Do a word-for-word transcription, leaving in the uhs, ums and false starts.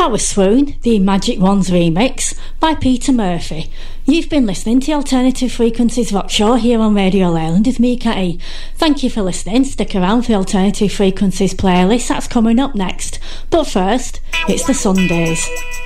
That was Swoon, the Magic Wands remix by Peter Murphy. You've been listening to Alternative Frequencies Rock Show here on Radio Leyland with me, Catty. Thank you for listening. Stick around for the Alternative Frequencies playlist. That's coming up next. But first, it's the Sundays.